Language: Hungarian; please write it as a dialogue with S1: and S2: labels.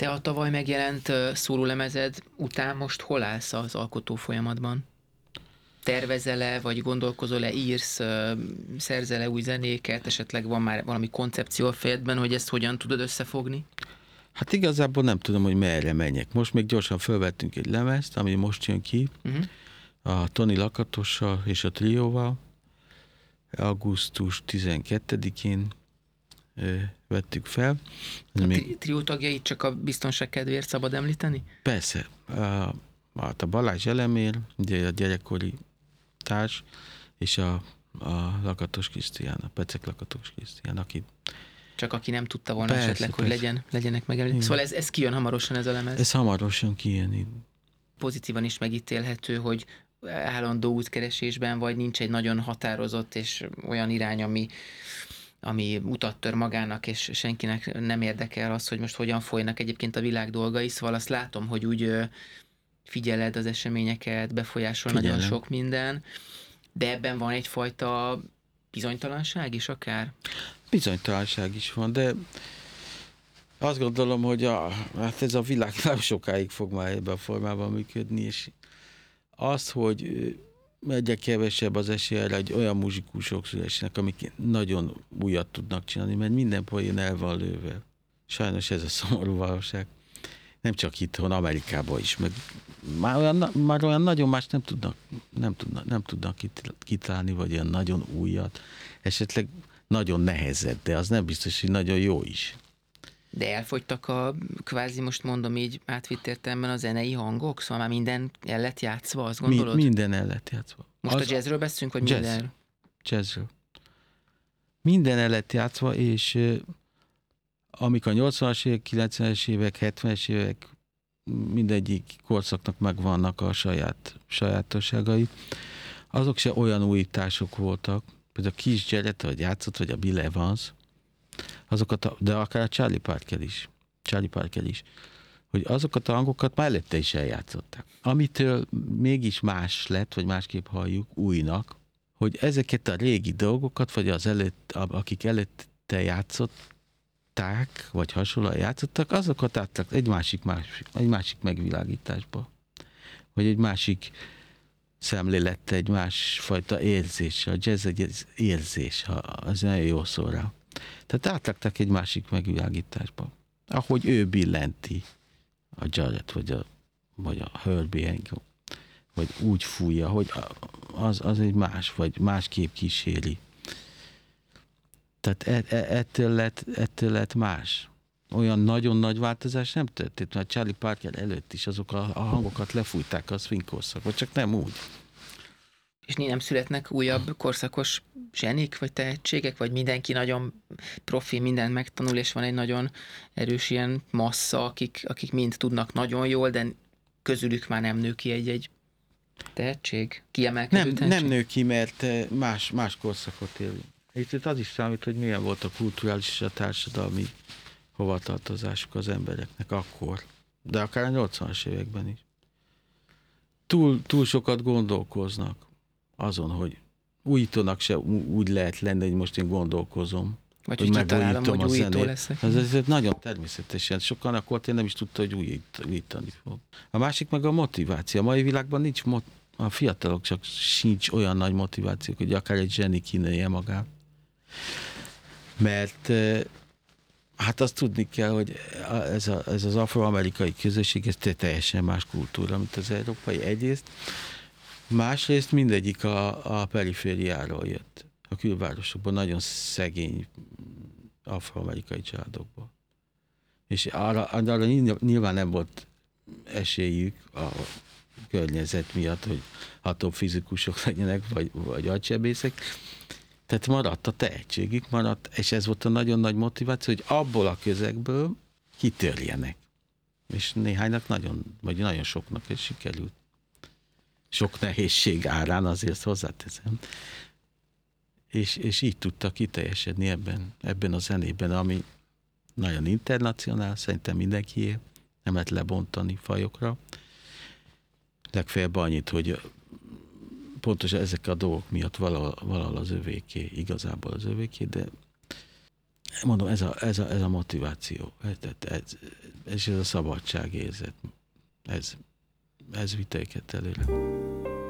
S1: Te a tavaly megjelent szólolemezed után most hol állsz az alkotó folyamatban? Tervezel-e, vagy gondolkozol-e, írsz, szerzel-e új zenéket, esetleg van már valami koncepció a fejedben, hogy ezt hogyan tudod összefogni?
S2: Hát igazából nem tudom, hogy merre menjek. Most még gyorsan felvettünk egy lemezt, ami most jön ki, a Toni Lakatossal és a trióval. Augusztus 12-én vettük fel.
S1: Trió tagjait csak a biztonság kedvéért szabad említeni?
S2: Persze. A Balázs Elemér, ugye a gyerekkori társ, és a Lakatos Krisztián, a Pecek Lakatos Krisztián, aki...
S1: Csak aki nem tudta volna esetleg, hogy legyenek megemlíteni. Szóval ez kijön hamarosan, ez a lemez?
S2: Ez hamarosan kijön.
S1: Pozitívan is megítélhető, hogy állandó útkeresésben vagy, nincs egy nagyon határozott és olyan irány, ami utat tör magának, és senkinek nem érdekel az, hogy most hogyan folynak egyébként a világ dolgai, szóval azt látom, hogy úgy figyeled az eseményeket, befolyásol nagyon sok minden, de ebben van egyfajta bizonytalanság is akár? Bizonytalanság
S2: is van, de azt gondolom, hogy hát ez a világ nem sokáig fog már ebben a formában működni, és az, hogy egyre kevesebb az esély erre, hogy olyan muzsikusok szülessenek, amik nagyon újat tudnak csinálni, mert minden poén el van lőve. Sajnos ez a szomorú valóság. Nem csak itthon, Amerikában is, meg már olyan nagyon más nem tudnak kitalálni, vagy olyan nagyon újat. Esetleg nagyon nehezebb, de az nem biztos, hogy nagyon jó is.
S1: De elfogytak kvázi most mondom így átvitt értelemben a zenei hangok? Szóval már minden el lett játszva, azt gondolod?
S2: Minden el lett játszva.
S1: Most a jazzről beszélünk, vagy minden?
S2: Jazzről. Minden el lett játszva, és amik a 80-as évek, 90-es évek, 70-es évek, mindegyik korszaknak megvannak a sajátosságai. Azok se olyan újítások voltak, például a Keith Jarrett, vagy játszott, vagy a Bill Evans, de akár a Charlie Parker is, hogy azokat a hangokat már előtte is eljátszották. Amitől mégis más lett, vagy másképp halljuk újnak, hogy ezeket a régi dolgokat, vagy akik előtte játszották, vagy hasonlóan játszottak, azokat áttak egy másik megvilágításba, vagy egy másik szemlélettel, egy másfajta érzés. A jazz egy érzés, az nagyon jó szó rá. Tehát átlagták egy másik megvilágításba. Ahogy ő billenti a Jarrett, vagy a Herbie Hancock, vagy úgy fújja, hogy az egy más, vagy másképp kíséri. Tehát ettől lett más. Olyan nagyon nagy változás nem történt, mert Charlie Parker előtt is azok a hangokat lefújták a swing korszakban, csak nem úgy.
S1: És nem születnek újabb korszakos zsenik, vagy tehetségek, vagy mindenki nagyon profi, mindent megtanul, és van egy nagyon erős ilyen massza, akik mind tudnak nagyon jól, de közülük már nem nő ki egy tehetség, kiemelkedő tehetség?
S2: Nem nő ki, mert más korszakot élünk. Itt az is számít, hogy milyen volt a kulturális és a társadalmi hovatartozásuk az embereknek akkor, de akár a 80-as években is. Túl sokat gondolkoznak azon, hogy újítónak se úgy lehet lenni, hogy most én gondolkozom.
S1: Vagy hogy kitalálom, hogy újító leszek.
S2: Ez nagyon természetesen. Sokan akkor én nem is tudta, hogy újítani fog. A másik meg a motiváció. A mai világban a fiatalok csak sincs olyan nagy motiváció, hogy akár egy zseni kínálja magát. Mert hát azt tudni kell, hogy ez az afroamerikai közösség, ez teljesen más kultúra, mint az európai egyrészt. Másrészt mindegyik a perifériáról jött. A külvárosokban nagyon szegény afroamerikai családokból. És arra nyilván nem volt esélyük a környezet miatt, hogy atomfizikusok legyenek, vagy agysebészek. Tehát maradt a tehetségük, és ez volt a nagyon nagy motiváció, hogy abból a közegből kitörjenek. És néhánynak nagyon soknak ez sikerült. Sok nehézség árán, azért hozzáteszem. És így tudtak kiteljesedni ebben a zenében, ami nagyon internacionál, szerintem mindenkié, nem lehet lebontani fajokra. Legfeljebb annyit, hogy pontosan ezek a dolgok miatt valahol az övéké, igazából az övéké, de mondom, ez a motiváció, és ez a szabadságérzet, ez vitte őket előre.